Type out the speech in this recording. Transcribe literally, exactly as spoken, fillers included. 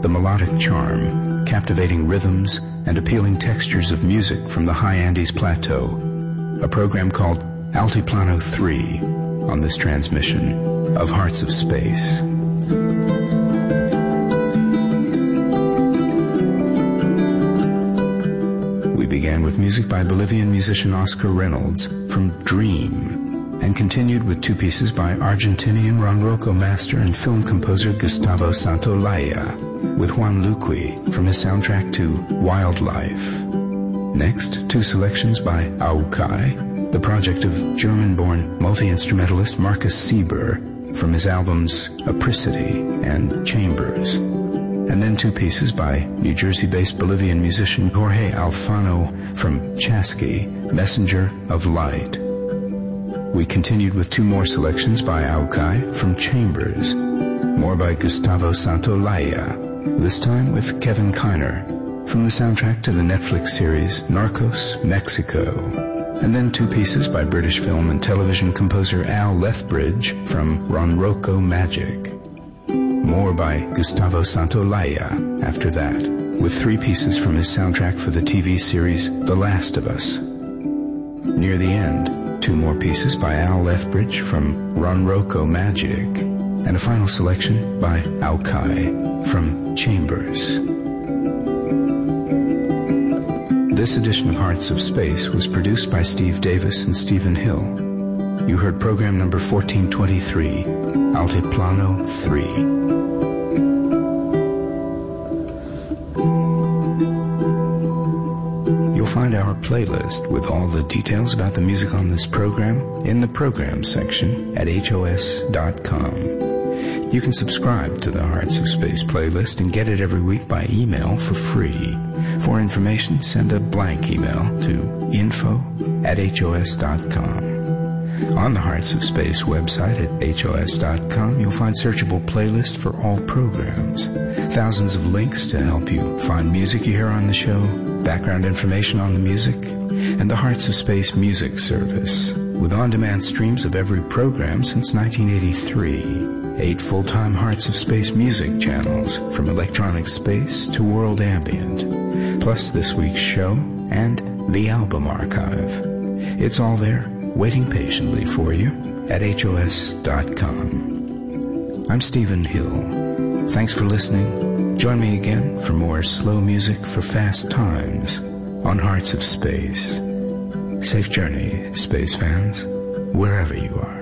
the melodic charm, captivating rhythms, and appealing textures of music from the high Andes Plateau. A program called Altiplano three on this transmission of Hearts of Space. We began with music by Bolivian musician Oscar Reynolds from Dream, and continued with two pieces by Argentinian Ronroco master and film composer Gustavo Santaolalla, with Juan Luqui from his soundtrack to Wildlife. Next, two selections by Aukai, the project of German-born multi-instrumentalist Marcus Sieber, from his albums Apricity and Chambers. And then two pieces by New Jersey-based Bolivian musician Jorge Alfano from Chasqui, Messenger of Light. We continued with two more selections by Aukai from Chambers, more by Gustavo Santaolalla, this time with Kevin Kiner, from the soundtrack to the Netflix series Narcos Mexico. And then two pieces by British film and television composer Al Lethbridge from Ronroco Magic. More by Gustavo Santaolalla after that, with three pieces from his soundtrack for the T V series The Last of Us. Near the end, two more pieces by Al Lethbridge from Ronroco Magic, and a final selection by Aukai from Chambers. This edition of Hearts of Space was produced by Steve Davis and Stephen Hill. You heard program number fourteen twenty-three, Altiplano three. Find our playlist with all the details about the music on this program in the program section at H O S dot com. You can subscribe to the Hearts of Space playlist and get it every week by email for free. For information, send a blank email to info at H O S dot com. On the Hearts of Space website at H O S dot com, you'll find searchable playlists for all programs, thousands of links to help you find music you hear on the show, background information on the music, and the Hearts of Space music service, with on-demand streams of every program since nineteen eighty-three. Eight full-time Hearts of Space music channels, from electronic space to world ambient, plus this week's show and the album archive. It's all there, waiting patiently for you at H O S dot com. I'm Stephen Hill. Thanks for listening. Join me again for more slow music for fast times on Hearts of Space. Safe journey, space fans, wherever you are.